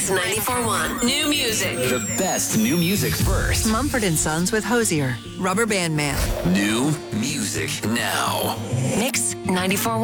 Mix 94.1. New music. The best new music first. Mumford & Sons with Hosier. Rubber Band Man. New music now. Mix 94.1.